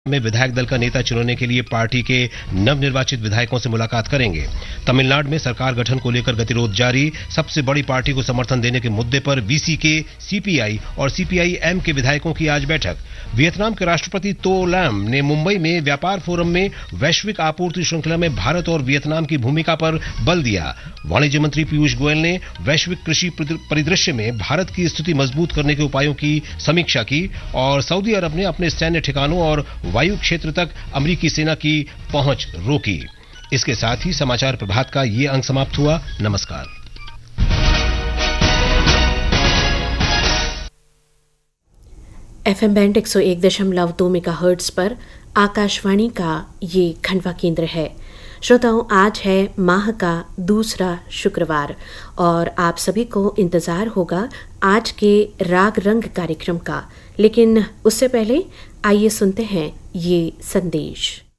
में विधायक दल का नेता चुनने के लिए पार्टी के नवनिर्वाचित विधायकों से मुलाकात करेंगे। तमिलनाडु में सरकार गठन को लेकर गतिरोध जारी। सबसे बड़ी पार्टी को समर्थन देने के मुद्दे पर वीसीके, सीपीआई और सीपीआई-एम के विधायकों की आज बैठक। वियतनाम के राष्ट्रपति तो लैम ने मुंबई में व्यापार फोरम में वैश्विक आपूर्ति श्रृंखला में भारत और वियतनाम की भूमिका पर बल दिया। वाणिज्य मंत्री पीयूष गोयल ने वैश्विक कृषि परिदृश्य में भारत की स्थिति मजबूत करने के उपायों की समीक्षा की और सऊदी अरब ने अपने सैन्य ठिकानों और वायु क्षेत्र तक अमेरिकी सेना की पहुंच रोकी। इसके साथ ही समाचार प्रभात का ये अंक समाप्त हुआ। नमस्कार। एफएम बैंड 101.2 मेगाहर्ट्ज पर आकाशवाणी का ये खंडवा केंद्र है। श्रोताओं, आज है माह का दूसरा शुक्रवार और आप सभी को इंतजार होगा आज के राग रंग कार्यक्रम का। लेकिन उससे पहले आइए सुनते हैं ये संदेश।